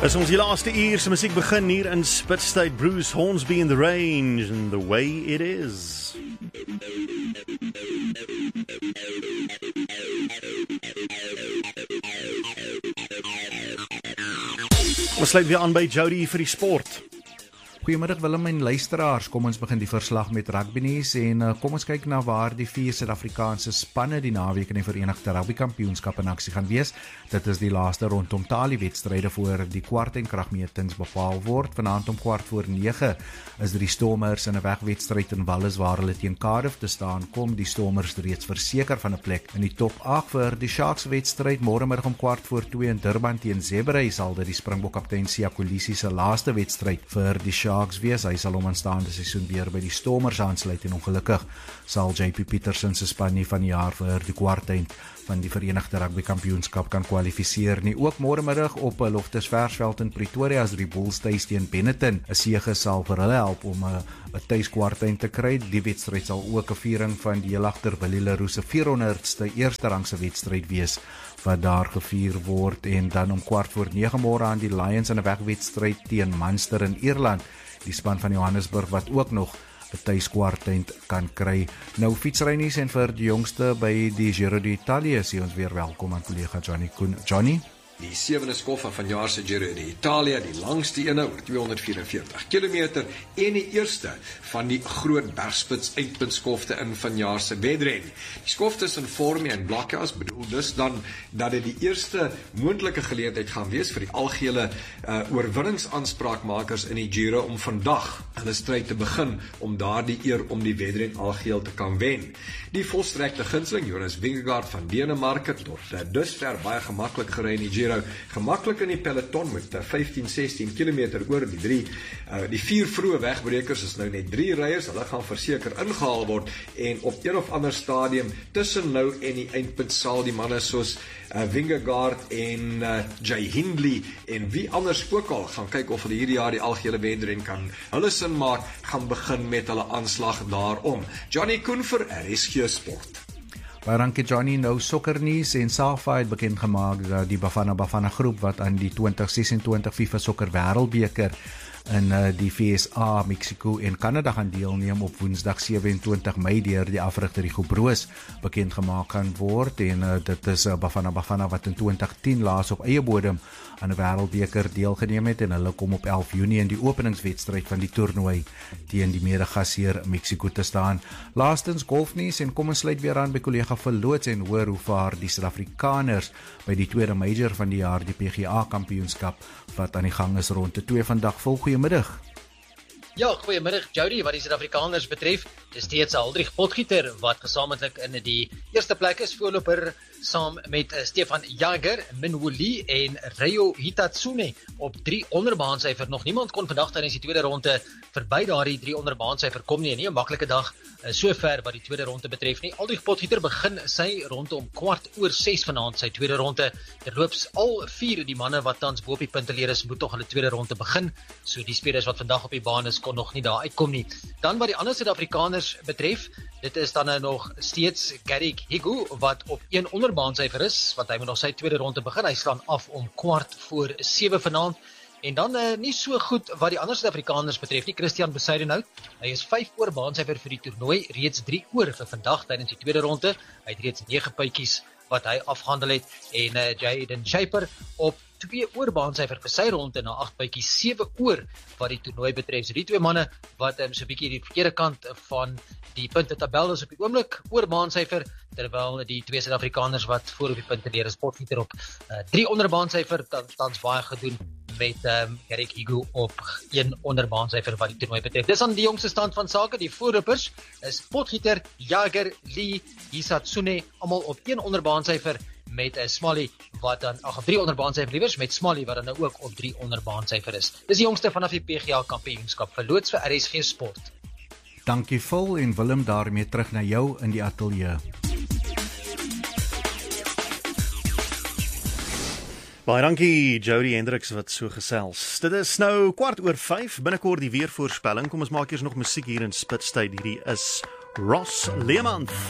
As ons die laaste uur se musiek begin hier in Spitstyd, Bruce Hornsby in the Range and the way it is. Ons sluit weer aan by Jody vir die sport. Goeiemiddag Willem en luisteraars, kom ons begin die verslag met rugby nuus en kom ons kyk na waar die 4 Suid-Afrikaanse spanne die naweek in die Verenigde Rugby Kampioenskap in aksie gaan wees. Dit is die laaste rondom taliewedstryde voor die kwart en kragmetings bepaal word. Vanaand om 8:45 is die Stormers in 'n wegwedstryd in Wallis waar hulle teen Cardiff te staan kom. Die Stormers reeds verseker van 'n plek in die top 8 vir die Sharks wedstryd. Môremiddag om 2:15 in Durban teen Zebra sal dit die Springbok kaptein Siya Kolisi se laaste wedstryd vir die Sharks wees. Hy sal hom aanstaande seisoen weer by die Stormers aansluit en ongelukkig sal JP Pietersen se span nie van die jaar vir die kwarteind van die Verenigde Rugby Kampioenskap kan kwalifiseer nie. Ook môremiddag op Loftus Versveld in Pretoria as die Bulls tuis teen Benetton 'n sege sal vir hulle help om 'n tuiskwarteind te kry. Die wedstryd sal ook 'n viering van die heel agter Willie Leroux se 400ste eerste rangse wedstryd wees wat daar gevier word. En dan om 8:45 môre aan die Lions in 'n wegwedstryd teen Munster in Ierland. Die span van Johannesburg wat ook nog 'n tuiskwarteind kan kry. Nou fietsrynuus en vir die jongste by die Giro d'Italia sê ons weer welkom aan kollega Johnny Koen. Johnny? Die 7de skof van vanjaar se Giro d'Italia, die langste ene oor 244 km en die eerste van die groot bergspits eindpuntskofte in vanjaar se wedren. Die skofte is in Formie en Blockhouse bedoel dus dan dat dit die eerste moontlike geleentheid gaan wees vir die algehele oorwinningsaanspraakmakers in die Giro om vandag hulle stryd te begin om daardie eer om die wedren algeheel te kan wen. Die volstrekte gunsteling Jonas Vingegaard van Denemarke tot dusver baie gemaklik gery in die Giro, gemaklik in die peloton met 15-16 km oor die 4 vroeë wegbrekers is nou net 3 ryers, hulle gaan verseker ingehaal word en op een of ander stadium tussen nou en die eindpunt sal die manne soos Vingegaard en Jay Hindley en wie anders ook al gaan kyk of hulle hierdie jaar die algehele wedren kan hulle sin maak, gaan begin met hulle aanslag daarom. Johnny Koen vir RSG Sport. Baie dankie Johnny. Nou sokkernuus en SAFA het bekend gemaak dat die Bafana groep wat aan die 2026 FIFA sokker wêreldbeker in die VSA, Mexico en Kanada gaan deelneem op Woensdag 27 Mei deur die afrigter Hugo Broos bekend gemaak kan word en dit is Bafana wat in 2010 laas op eie bodem aan 'n wêreldbeker deelgeneem het en hulle kom op 11 Junie in die openingswedstryd van die toernooi teen die medegasheer Mexico te staan. Laastens golfnuus en kom ons sluit weer aan by kollega Verloots en hoor hoe vaar die Suid-Afrikaners by die tweede major van die jaar, die PGA kampioenskap wat aan die gang is rond te 2 vandag. Goeiemiddag. Ja, goeiemiddag Jody. Wat die Suid-Afrikaners betref, dis steeds Aldrich Potgieter wat gesamentlik in die eerste plek is, voorloper saam met Stefan Jager, Minwoo Lee en Ryo Hitatsune op 3 onderbaansyfer. Nog niemand kon vandag tydens die tweede ronde verby daardie 3 onderbaansyfer kom nie. 'n maklike dag sover wat die tweede ronde betref nie. Aldrich Potgieter begin sy ronde om 6:15 vanaand, sy tweede ronde. Terloops al 4 die manne wat tans bo op die punteleer is, moet tog hulle tweede ronde begin. So die spelers wat vandag op die baan is, kon nog nie daar uitkom nie. Dan wat die ander Suid-Afrikaners betref, dit is dan nog steeds Garrick Higgo wat op 1 onderbaansyfer is, want hy moet nog sy tweede ronde begin. Hy staan af om 6:15 vanaand. En dan nie so goed wat die ander Suid-Afrikaners betref nie. Christian Bezuidenhout, hy is 5 oor baansyfer vir die toernooi, reeds 3 oor vir vandag tydens die tweede ronde. Hy het reeds 9 puitjies wat hy afgehandel het en Jaden Shaper op 2 oor baansyfer vir sy ronde na 8 puitjies, 7 oor wat die toernooi betref. So die twee manne wat so 'n bietjie die verkeerde kant van die puntetabel is op die oomblik oor baansyfer, terwyl die twee Suid-Afrikaners wat voor op die punte leer is, Potgieter op 3 onder baansyfer, tans baie gedoen met Garrick Higgo op 1 onder baansyfer wat die toernooi betref. Dis aan die jongste stand van sake. Die voorlopers is Potgieter, Jager, Lee, Hitatsune, almal op 1 onder baansyfer met Smalley wat dan 3 onder baansyfer liewers met Smalley wat dan nou ook op 3 onder baansyfer is. Dis die jongste vanaf die PGA kampioenskap. Verloots vir RSG Sport. Dankie Phil en Willem, daarmee terug na jou in die ateljee. Baie dankie Jody Hendricks wat so gesels. Dit is nou 4:15, binnekort die weervoorspelling. Kom ons maak eers nog musiek hier in Spitstyd. Hierdie is Ross Leemans.